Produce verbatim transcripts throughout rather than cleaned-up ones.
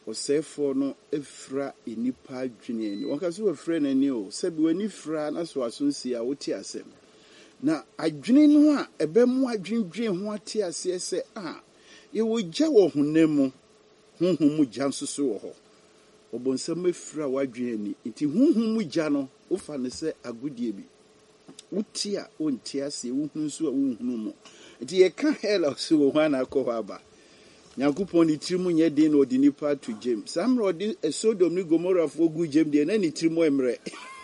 ɔsɛɛfoɔ no efra enipa adwene ni wɔn kaso efra n'ani o sɛbi w'ani fra na so aso nsi a wote asɛm na adwene no a ɛbɛmo adwendwen ho ate aseɛ sɛ a yɛwɔ gya wɔ honam mu honhom mu gya nso so wɔ hɔ ɔbɔnsɛm efra w'adwene ni nti honhom mu gya no wofa ne sɛ agodie bi wote a wonte aseɛ wohunu so a wohunu mu nti yɛka hell so wɔ hɔ ana akɔ hɔ aba Nyankopɔn ni tirimu nyɛ den na ɔde nipa to gyem samra ɔde Sodom ne Gomorrah fo gu gyem deɛ na ne tirimu emrɛ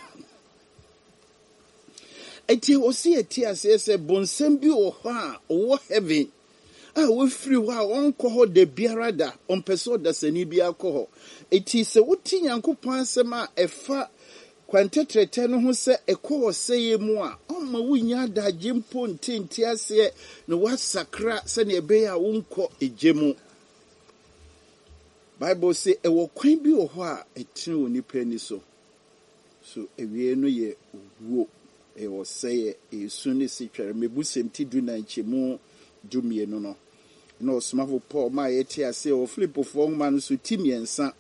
eti osi eti asɛ sɛ bonsam bi wɔ hɔ a ɔwɔ heaven a wofiri hɔ a ɔnkɔ hɔ da biara da ɔmpɛ sɛ ɔdasani bi akɔ hɔ eti sɛ wote Nyankopɔn asɛm a ɛfa kwantetrɛtɛ no ho sɛ ɛkɔ wɔ sɛyɛ mu a ɔma wonya adagye mpo ntenti aseɛ na wasakra sɛnea ɛbɛyɛ a wonkɔ egye mu Bible say ɛwɔ kwan bi wɔ hɔ a ɛtene wɔ nipa ani so so ewie no yɛ owuo ɛwɔ sɛyɛ esu ne si twɛre mebusɛm ti du na nkyɛmu dumienu no na ɔsomafo Paul ma yɛte ase wɔ Filipofoɔ nwoma no so ti mmiɛnsa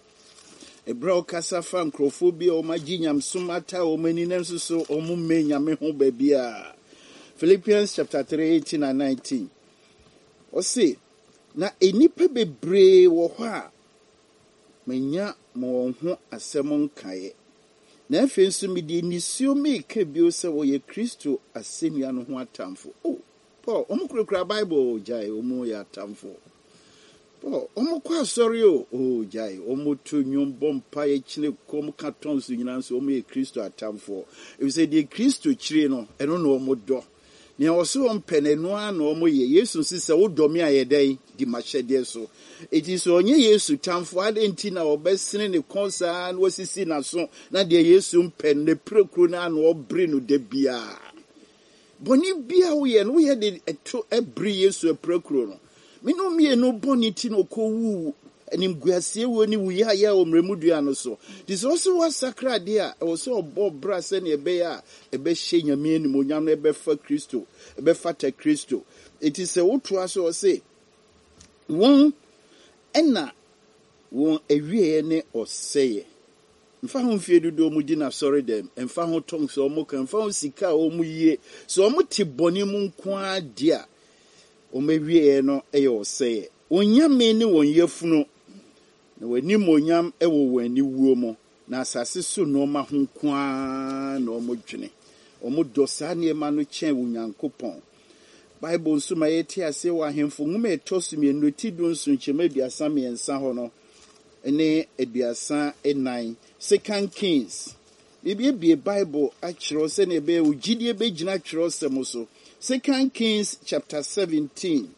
Ebra okasa fa nkrofo bi o magi nyamsom ata o mani na nso so o mu me nyame ho ba bia Philippians chapter three eighteen and nineteen o say na enipa bebree wo hɔ a manya mo ho asɛm nkae na afei nso me di nisio me ka bio sɛ wo ye Kristo asɛmia no ho atamfo oh Paul omukura Bible jai omu ya atamfo Oh, omo kwa sorry o oh jai omo to nwom bompa ye chine kom katon so nyina so omo ye Kristo atamfo e say the Kristo chire no eno no omo do ne oso ompenenu an omo ye Yesu sise wo domi ayedai di mahyede so eti so onye Yesu tamfo ade nti na obesene ne konsa na wasisi na so na de Yesu mpen ne prekuru na na obre no de bia boni bia wo ye no ye de eto ebre Yesu prekuru no Mino me no boniti no ko wu anim guasie wo ni wu ya ya omremudua no so this also was sacred there also obo bra se ne ebe ya ebe hye nyame anim onyam no ebe fa Kristo ebe fata Kristo it is a woto aso say won ena won ewie ne oseye mfa ho mfie dodo mu di na sorry dem mfa ho tong so mo kan mfa ho sika o mu yie so mo ti boni mu nko a dia omewie no eye oseye onyame ne wonyafunu na wani monyam ewo wani wuo mo na asase so no ma ho kwa na omodwene omodosa ne ma no chen wonyankopon Bible nso ma yeti ase wa hemfo nwuma etosumi enoti do nso nchema aduasa miensa ho no ene aduasa enan Second Kings bibie bie Bible a kyerɛ se ne be ugidie be gyina kyerɛ se mo so Second Kings chapter seventeen.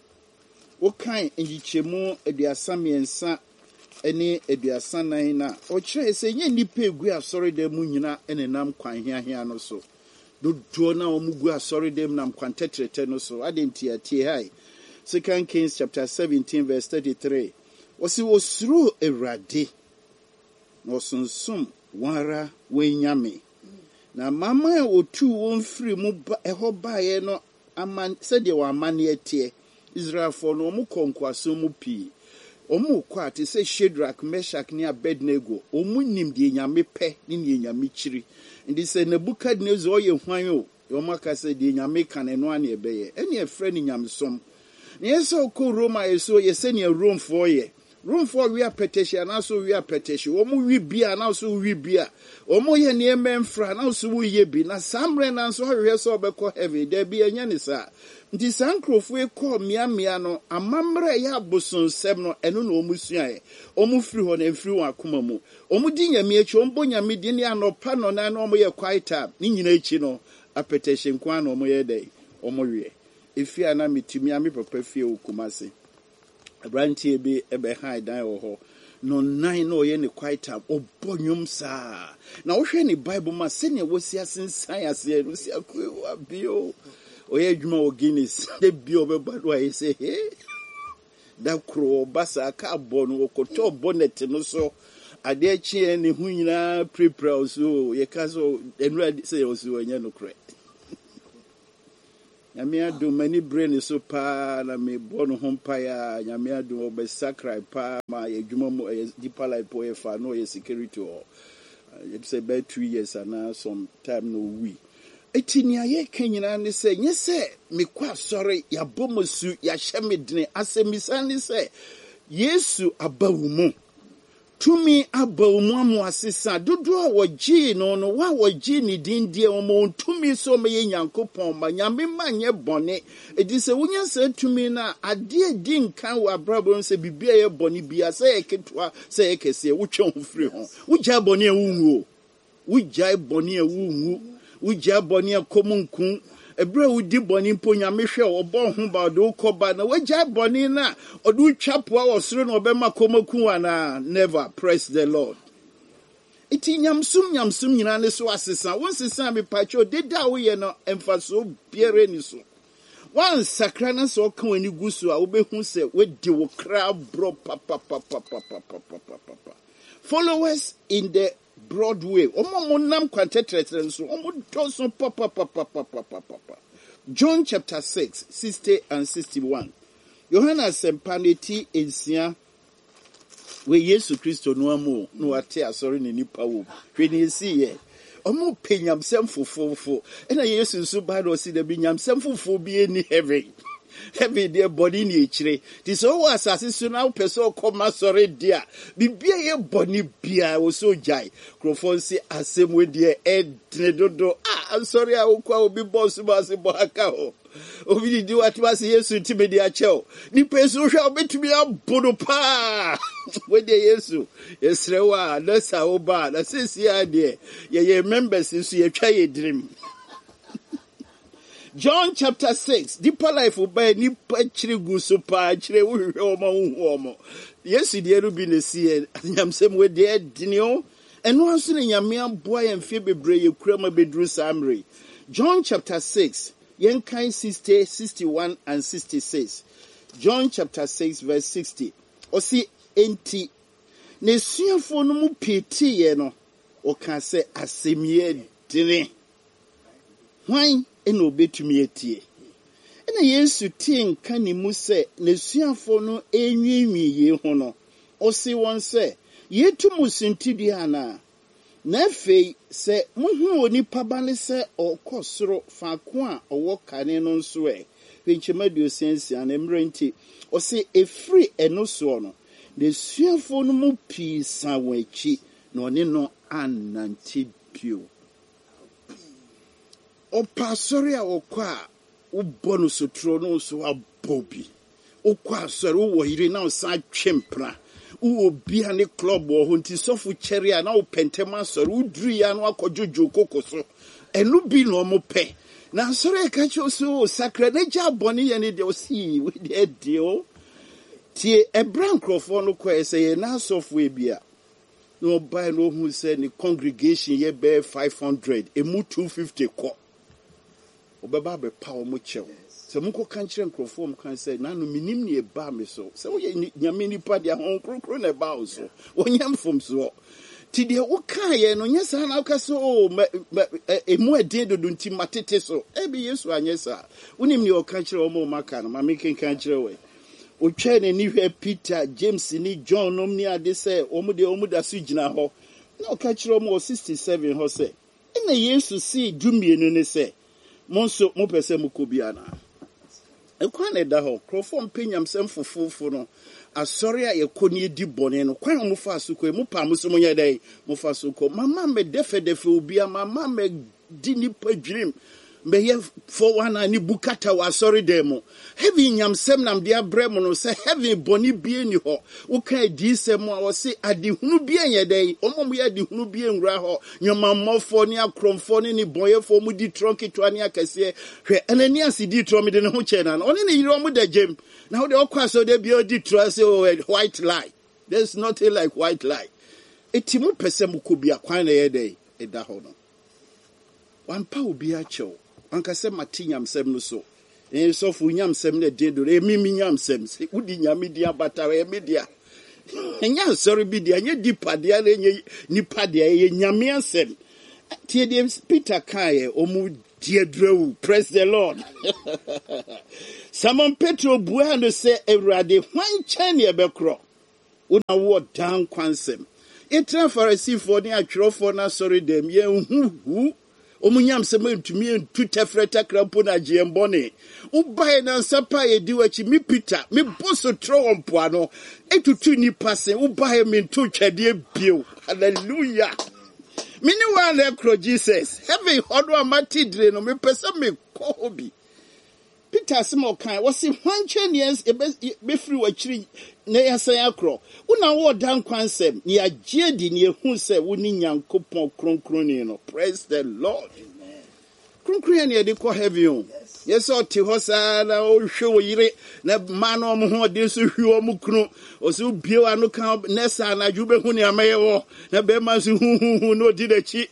Wokan enjichemu aduasa miensa ene aduasa nan na o kyerɛ se nye nipa egu asɔre da mu nyina ene nam kwan hiahia no so. Dodo na omugu asɔre da mu nam kwan tetrete no so. Adenti atie hai. Second Kings chapter seventeen verse thirty-three. Wosi wosuru Awurade. Na osonsum wara wenyame. Na mama ya otu won free mu eho bae no aman said ye wa amane atie Israel for no mu konkwaso mu pi omu kwa te se Shadrach Meshach ne Abednego omu nim de nyame pe ne ne nyame chiri ndi se Nebukadnezar ye hwan o yomaka se de nyame kan eno ane ebeye ene efre ne nyamsom ne yeso ko Roma yeso ye se ne Rome for ye Room for we are petition, and also we are petition. Omu we be, and also we be. Omu ye near men fran, also we be. Na samren and so we so be call heavy. There be a yanisa. This uncle we call mia miano, a mamre ya boson semno, and no musia. Omu free on and free one kumamu. Omu dinya mi chombonya midinia no pano na no mo ye quite up. Nini chino, a petition quan or moye day. Omu ye. If you are not me to me, I'm a perfect kumasi. Brantie be ebe high dan wo ho no nine no ye ne quite am obonyum sa na wo hwe ne Bible ma se ne wo si asensan ase no si akwa bio oye adwuma wo Guinness de bio be bad wa say he da kro basa ka bo no koto bonnet no so ade achi ne hu nyina prepare so ye ka so enura say wo so anya no correct Nyame adom mani brain so pa na me bono hompa ya nyame adom obesakrai pa ma adwuma mu deeper life boy fa no ye security or it say about two years and some time no we etini aye kanyina ne say nye say me kwa sorry ya bomosu ya hyemedene asemisa ne say Yesu abawumu tumi abawumu amu asesa dodo wogi no no wa wogi ni dindie omo tumi so me Nyankopɔn ma nyame manye bone edi se wonya se tumi na ade di nkan wa brabo se bibia ye bone bia se eketwa se ekese wotwe ho firi ho wogya bone ewunwo wogya bone ewunwo wogya bone akomunkun ebra wudi boni mpo nyame hwe obo ho ba do koba na wagya boni na odu twapoa osoro na obema komaku ana never praise the Lord. Iti nyamsum nyamsum nyina ne so asesa won sesa me pacho deda wo ye no emfaso biere ni so wan sakra na so kan wani gusu a obehu se wedi wo kra bro papa papa papa papa followers in the Broadway. Omo nam kwantetre nso omo doso papa papa papa papa. John chapter six, sixty and sixty-one. Yohana sempaneti ensia we Yesu Kristo no amu no ate asori ne nipa wo. Hwe ne si ye. Omo penyamsem fofofo. Ena Yesu nso ba do si da bi nyamsem fofo bi eni heaven. Heavy dear body ni chire. This all was as now person come sorry dear. Bibia ye body bia was so jai. Crofon say asem we dear ed dodo. Ah, I'm sorry I will call be boss boss bohaka. Obi di what was Yesu tibe dia cheo. Ni person shall be to be a bodo pa. When de Yesu. Yesrewa, that's how bad. That's his idea. Ye members since ye try a dream. John chapter six, deeper life obey ni pachiri gusu pa chire wo omo omo. Yes die ru bi na sie nyamsem we de dinio eno anso ne nyame aboa ye mfe bebre ye kura ma bedru samre. John chapter six, yen kan sixty, sixty-one and sixty-six. John chapter six verse sixty. Osi enti ne suafo no mu peti ye no o ka se asemie dine. Hwan eno betumi etie ena Yesu tie nka ne mu se nesuafo no enwiinwi ye ho no osi won se yetu musintidu ana na afei se muhu onipa bane se okosoro faako a owo kane no nso e hwenchemadio sensi ana mrenti osi efri eno so no nesuafo no mu pii sawachi na one no ananti bio o pasori a okwa wo bonu sotro no so abobi okwa sori wo yire na sa twempra wo obi ane club wo ho nti sofu cherry na wo pentema sori wo duru ya no akojojo kokoso enu bi no mo pe na sori ka cho so sakra na ja boni ye ne de o si we de dio tie ebran crofo no kwa ese na sofu e bia no buy no hu say ni congregation ye be five hundred emu two fifty ko obeba be power mo chew se munko kan kire nkrofo mo kan say nanu minim ne ba me so se wo nyame nipa dia hon krokro na ba wo so wonyam fom so ti de wo kan ye no nyesa na wo so o emu ade dodo nti matete so e bi Yesu anyesa wonim ne o kan kire o mo maka no ma me ken kan kire we o twa ne ni hwe Peter James ni John nom ni ade say o mu de o mu da su gina ho na o kan kire o mo sixty-seven ho say ina Yesu si dumienu ne say monso mo pese mo kobiana ekwa na da ho krofo mpenyam sem fofofo no asori a yekoni di bone no kwan mo fa so ko mo pa mo so mo nya dai mo fa so ko mama me defe defe obia mama me di ni padwrim me ye for one ani bukata wa asori dem heavy nyam sem nam dia brem no se heavy bone bie ni ho wo kan di sem a wo se adihunu bie nya dai omo mo ye adihunu bie nwura ho nyomammofo ni akromfo ni ni boyefo mu di tronketwa ni akase hwe enani asidi tro me de ne ho che na oni ne yiro mu da gem na wo de okwaso de bie di tro say white lie. There's nothing like white lie. Etimu pese mu ko bia kwan na ye dai e da ho no wan pa obi a chew anka se matinyam sem no so e so fu nyam sem na de do e mimi nyam sem se udi nyame dia bata e media enya sorry bi dia nye dipa dia na nye nipa dia ye nyame asem tie de Peter kai omu dear drew. Praise the Lord. Simon Petro buano say Erade one China Becro. Una word down quansem. Etra Pharisee for the actual for na sorry them ye who Omunyam semen to me and two tefreta crampona giambone. Ubaye na sapa ye diwachi mi Peter, mi boso throw on puano. Etu tu ni passe, ubaye min tu chadie bio. Hallelujah. Mini one ekro Jesus. Heavy hodwa matidre no me pesa me kohobi. Peter Simo kan was in one chain years a be free wa chiri na yasa yakro. Una wo dan kwansem ni agiedi ni ehun se woni nyankopon kronkron no. Praise the Lord. Amen. Kronkron ni de ko heavy on. Yes o ti hosa na o hwe wo yire na ma no mo ho de so hwe o mu kunu o so bio anu kan nesa na ju be hu ni amaye wo na be ma so hu hu hu no di da chi.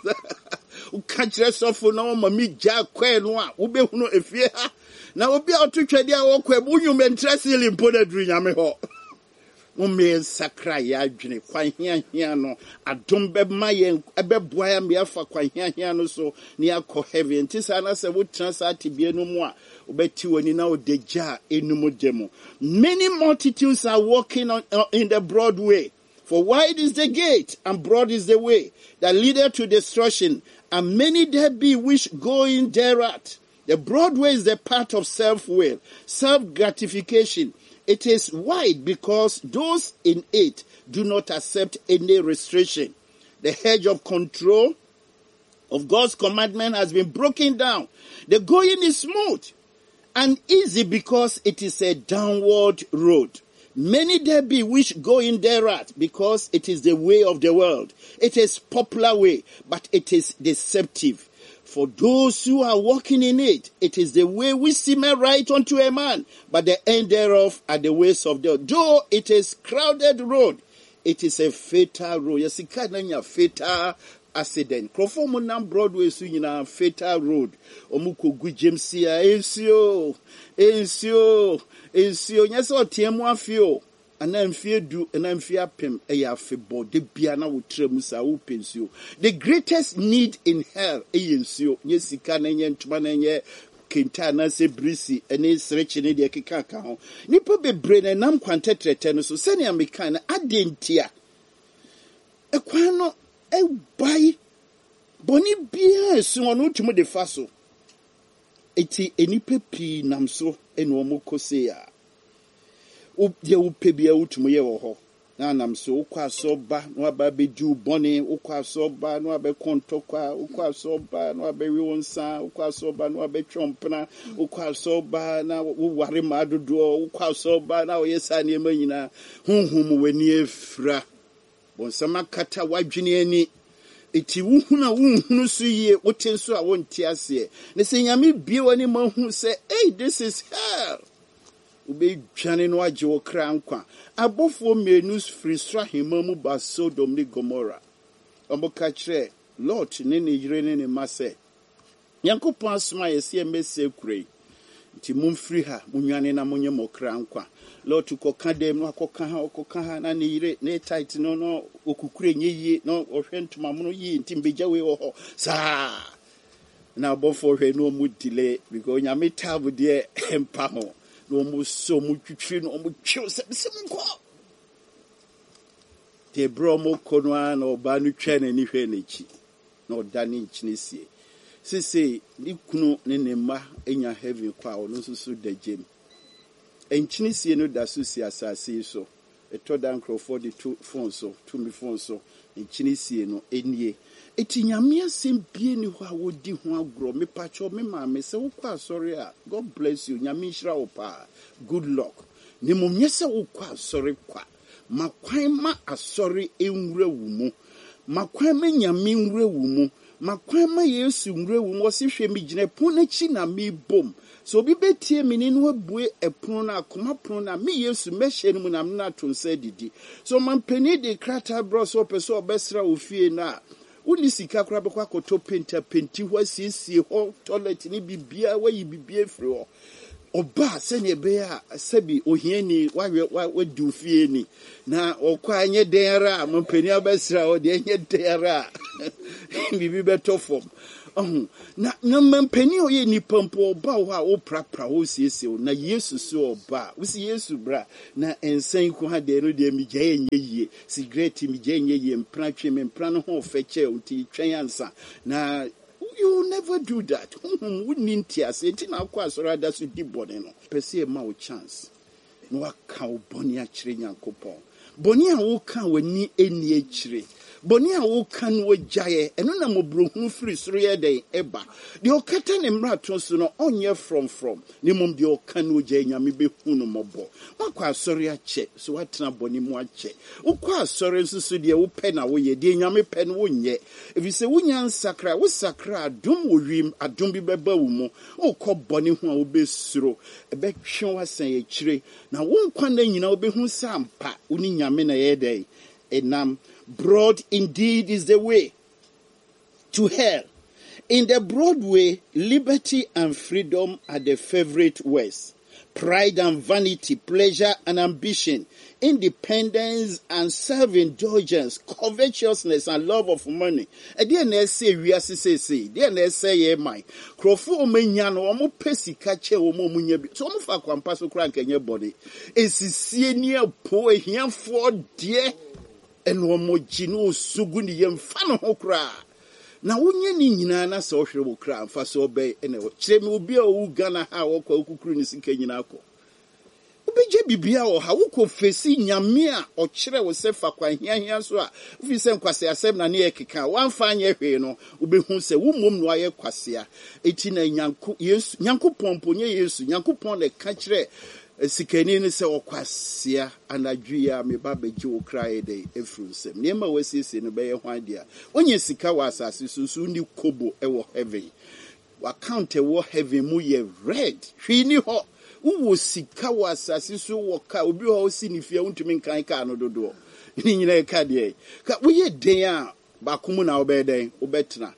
U catch resofo na o ma mi ja kwa no a wo be hu no efie ha. Na obi a otu twede a wo kwa bunyu mentrasili mpoda duru nyame ho. Mo me sakra ya adwene kwan hia hia no adom be maye ebeboa ya me afa kwan hia hia no so ni akọ heavy ntisa na se wo transa tibie no mu a obeti woni na odeja enumu demo. Many multitudes are walking on uh, in the broad way. For wide is the gate and broad is the way that leadeth to destruction, and many there be which go in thereat. The broad way is the path of self-will, self-gratification. It is wide because those in it do not accept any restriction. The hedge of control of God's commandment has been broken down. The going is smooth and easy because it is a downward road. Many there be which go in thereat because it is the way of the world. It is popular way, but it is deceptive. For those who are walking in it, it is the way which seemeth right unto a man, but the end thereof are the ways of the. Though it is crowded road, it is a fatal road. Yes, it can't be a fatal accident. Krofomo nam Broadway so yina fatal road. Omuko gu James ya ensio, ensio, ensio. Yes, o tiemu afio. Anamfie du anamfie apem eya afebo de bia na wo tremu sa wo pensio. The greatest need in hell eyensio nye sika na nye ntuma na nye kenta na se brisi ene sreche ne de keka ka ho nipa bebre na nam kwantetrete no so sene american na adentia ekwan no e bai boni bia esu ono tumu de faso eti enipa pi nam so ene omo kose ya ye upebia utumoye wo ho na nam so ukwa so ba no aba be du boni ukwa so ba no aba kontokwa ukwa so ba no aba wi wonsa ukwa so ba no aba twompna ukwa so ba na wo ware ma dodo ukwa so ba na wo yesa ne manyina hunhum wani efra bonsama kata wadwene ani eti wuhuna wuhunu so yie wotenso a wonti ase ne se nyame bie wani mahu se hey this is hell. Ube jane no aje wo kra nkwa abofo menu free sra himamu ba Sodom ni Gomorrah oboka kire Lord ne ne yire ne ne mase Yankopon asoma yesi emese kurei nti mumfiri ha munwane na munye mokra nkwa Lord tukoka dem no akoka ha okoka ha na ne yire ne tight no no okukure nyeye no ohwe ntoma muno yi nti mbeja we wo ho sa na abofo hwe no mu delay because nyame tabu de empa ho no mu so mu twitwi no mu twi se mko te bro mo kono an oba no twa na ni hwe na chi na odane nchine sie sese ni kunu ne ne ma enya heavy kwa ono susu da jem enchine sie no da so si asase so etoda Nkroford the two phone so two me phone so enchine sie no enie eti nyame asem bie ni ho a wodi ho agro me pacho me ma me se wo kwa sorry a God bless you nyame hira wo pa good luck ni mum nyese wo kwa sorry kwa makwan ma asori enwura wu mu makwan ma nyame nwura wu mu makwan ma Yesu nwura wu mo se hwe mi gine pon na chi na me bom so obi betie me ni no abue epon na akoma pon na me Yesu mehye no mu na na tonsa didi so man peni de krata bros opeso obesra ofie na uni sika kura bekwa koto penta penti ho asiesie ho toilet ni bibia wayi bibia firi ho oba se ne be a sabi ohiani wa wa du fie ni na okwa anye denra mampani abesra o de anye denra bibi beto fom Oh, na na mampani o ye nipa mpo oba wo a wo prapra wo siesie na Yesu so oba wo si Yesu bra na ensan ko ha de no de mi gye enye yie cigarette mi gye enye yie mpra twe me mpra no ho feche unti twen ansa na you will never do that. Who wouldn't tears it in our course or rather to deep body no perceive my chance no cow bonia chirian coupon bonia wo can we ni any tree. Bonia wo kan wo jaye eno na mobrohu free soro day eba de okata ne mrato so no onye from from ne mom de okan wo jaye nyame be hu no mobo makwa asori ache so watena boni mu ache ukwa asori nsusu de wo pe na wo ye de nyame pe no wo nye efi se wonya nsakra wo sakra adom wo wim adom bi beba wo mu ukọ boni hu a wo be suro ebe twen wasan ye kire na wo nkwa na nyina wo be hu sampa uni nyame na ye day enam. Broad indeed is the way to hell. In the broad way, liberty and freedom are the favorite words. Pride and vanity, pleasure and ambition, independence and self-indulgence, covetousness and love of money. And then they say, we are say, say, then they say, yeah, my. Crofo omenyano, omo pesi kache omo munyebi. So omo fa kwa mpaso krank enye body. Esi siye niya po e hiyan for dear. And one more gino suguni yem fan hokra. Na unye ni nyina na so hwe wo kra mfa so be ene wo kire me obi a wo Ghana ha wo kwa okukuru ni sika nyina ko obeje bibia wo ha wo ko fesi nyame a o kire wo se fa kwa hia hia so a ofi se nkwase asem na ne ekeka wanfa anye hwe no obehu se wo mom no aye kwase a eti na nyanko Yesu nyanko pompo nye Yesu nyanko pon le ka kire sikani ni se okwasia anadwia me ba beji wo krae dey efrunsem niema wasisi no be ye hwan dia onye sika wa asase susu ni kobo e wo heaven wa count e wo heaven mu ye red hwini ho wo sika wa asase su wo ka obi ho si ni fia untumi nkan ka no dodo ni nyina e ka de ka wo ye den a ba komu na wo be den wo betena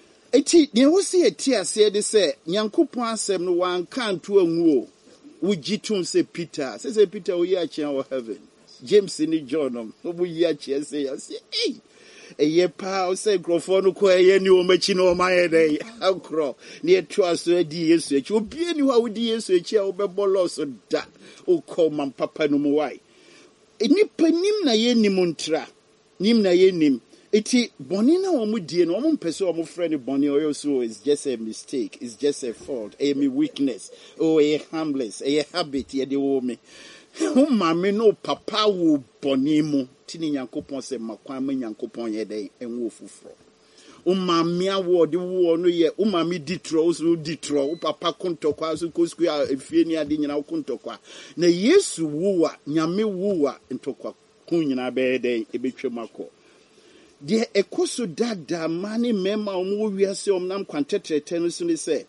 eti ne wo se eti ase de se nyankopon asem no wan kanto anwu o Ujitum say Peter. Say say Peter we are in heaven. James ni John. We are say say hey. A ye pa say microphone ko ye ni o machi no ma ye dey. Akro. Near trust so di Yesu echi. Obi ni wa di Yesu echi a obebolo so da. O call man papa no mu wai. Enipa nim na ye nim ntra. Nim na ye nim. Eti boni na omu die no omu mpese omu friend boni oyo so is just a mistake, it's just a fault, a me weakness, or a harmless, a habit ye de wo me. O mama no papa wo boni mu tini Nyankopon se makwan ma Nyankopon ye den enwo fufuro. O mama awo de wo no ye o mama ditro so ditro o papa kontokwa so kosku a efie ni ade nyina kontokwa. Na Yesu wo a nyame wo a ntokwa kun nyina be den ebetwemako. De ekoso dada mani mema omo wiase omnam kwantetrete no so ni se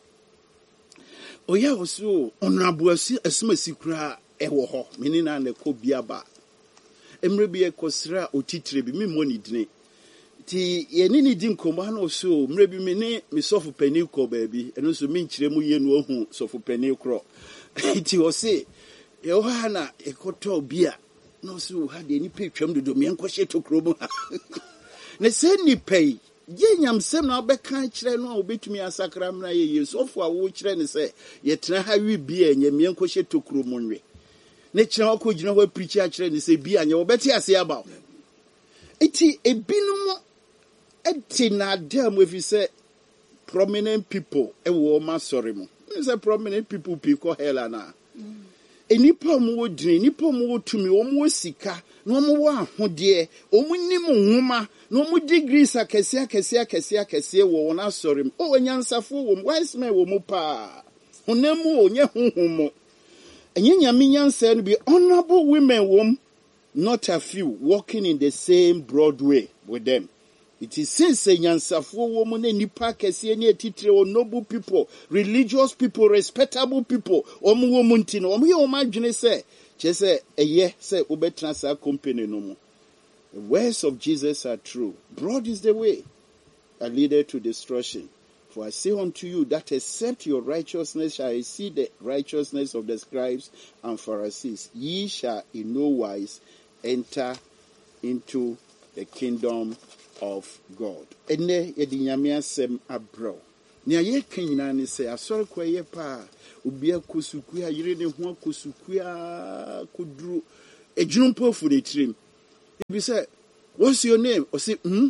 oya oso onabuasi asumasi kura ewo ho meni na na ko biaba emre bi ekosra otitire bi mimoni dine ti ye ni ni din komba na oso mre bi meni mi sofu pani ko ba bi eno so mi nkire mu ye no ohu sofu pani kro ti o se ye o ha na ekoto bia no so ha de ni petwam dodo mi enkohye tokro mu ne se ni pay ye nyamsem na obeka kire no obetumi asakra mna ye Yesu ofo a wo kire ne se ye tena ha wi bia nyame enkohye tokro mu nwe ne kire akọ gina ho preach a kire ne se bia nya obeti ase aba eti ebinum eti na dem we fi se prominent people e wo ma sorry mu se prominent people people hell na enipa mu wo dine enipa mu wo tumi wo mu sika no mu wo ahode o mu nim nwoma no mu degrees akese akese akese akese wo wona sorry o wanyansafo wo wise man wo mu pa honemu onye honhomo enye nyame nyansa no be honorable women wo not a few walking in the same broad way with them. It is since a nyansafo wo mu na nipa kese ne atitire o noble people, religious people, respectable people omu wo mu ntino omu ye o madwene se che se eye se obetra sa company no mu. The words of Jesus are true. Broad is the way that leadeth to destruction. For I say unto you that except your righteousness shall exceed the righteousness of the scribes and Pharisees, ye shall in no wise enter into the kingdom of God. Ene yedi nyame asem abro. Nia ye kenyina ne se asori kwa ye pa obi akosuku ayire ne ho akosuku a koduru ejunumpo fu ne tirim. If you say, what's your name? Or say, hmm?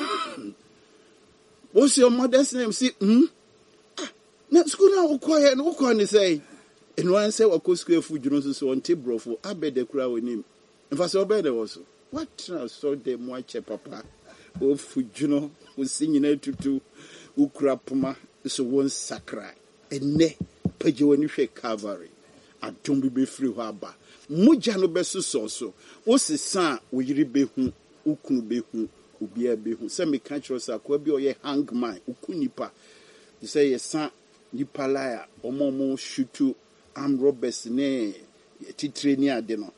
What's your mother's name? Say, hmm? Ah, na school now quiet no can say. And one say what could square food you so on table for I bet the crowd with him. And for so better also. What I saw them watch papa. Oh Fujuno was singing it to do Ukrapuma so one sacra. And ne pejonishe cavalry. I don't be free harbor. Muja no beso so o se san o yiri behu ukunu behu obia behu se me ka kiro sa kwa bi o ye hangman ukunipa you say ye san nipa laya omomo shutu am robbers ne titre ni ade no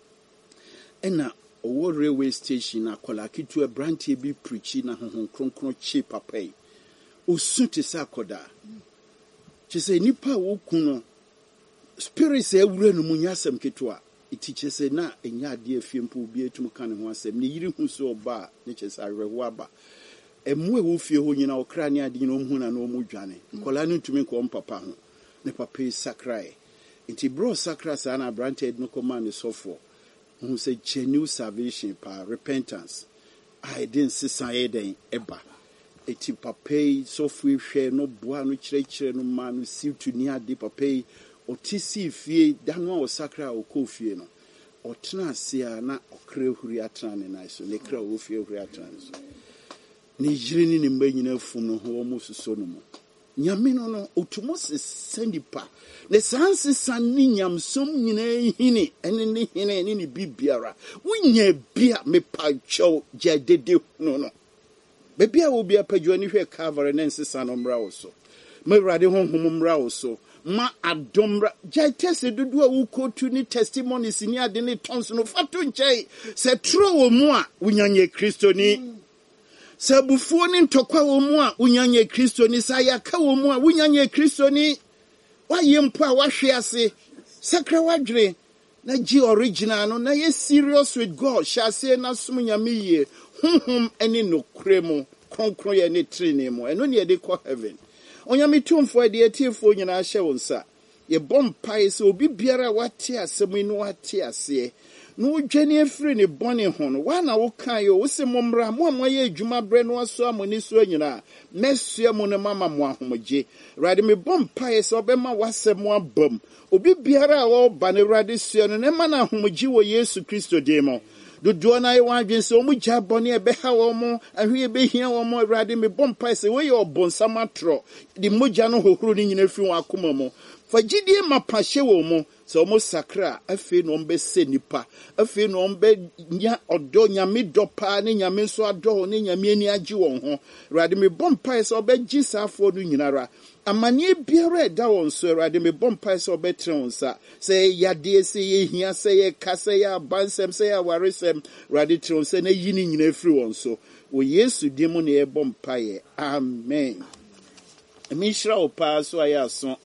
ena owo railway station akola kitu e branch bi preachi na honhon kronkron chi papai o sunte sa koda che say nipa wo kunu spirits e wura no munyasem ketwa it teaches na enya ade afiempo bi etum kan ho asem ne yiri hu so oba ne chese areho aba emu e wo fie ho nyina okra ne ade no hu na no mu dwane kola no ntumi ko papa ho ne papa sakrai inti bro sakra sa na branted no command so for who say genuine salvation pa repentance I didn't see say den eba eti papa so free hwe no boa no kire kire no ma no siw to ni ade papa otisi fie dano o sakra o kofie no otena sia na okra huri atran ne na so ne kra o fie huri atran so ne jire ni ne mba nyina fu no ho mo suso no mo nyame no no otumo se sandipa ne sanse san ni nyamsom nyina hini ene ne hini ene ne bibiara wonya bia me pacho jadede no no be bia wo bia padwo ni hwe cover ne nsesa no mra wo so me rade honhom mra wo so ma adomra jaitese dudu a wukotu ni testimonies ni ade ne tons no fato nchai se tro wo mu a unyanye Kristo ni se bufuo ni ntokwa wo mu a unyanye Kristo ni sa yaka wo mu a unyanye Kristo ni wa yempo a wa hwe ase sakra wadwere na ji original no na ye serious with God sha say na sum nyame ye honhom ene no kremo konkro ye ne trine mo eno ne de ko heaven onyame tumfo de atiefo nyina hye wonsa ye bompai se obi biara wate asem no wate ase no dwane afiri ne bone ho no wa na wo kan yo wo se momra mo amoye adwuma bre no aso amoni so nyina mesua mo ne mama mo ahomje rade me bompai se obema wasem mo abam obi biara wo ba ne rade sua no ne ma na ahomje wo Yesu Kristo de mo dodo na ye wadwen se omu gya bone e be ha wo mo ahwe be hia wo mo rade me bompai se we ye obonsam atro di mogya no hohoro ni nyina fi won akoma mo fagidie mapahye wo mo se omo sakra afi no mbe se nipa afi no mbe nya odo nyame dopa ne nyame so ado ne nyame ani agi won ho rade me bompai se obegi safo no nyinara amani biara da won so rade me bompai se obetre won sa se yade se ye hia se ye kase ya bansem se ya waresem rade tre won se na yini nyina firi won so wo Yesu dim ne e bompai amen emi shira opa so aya so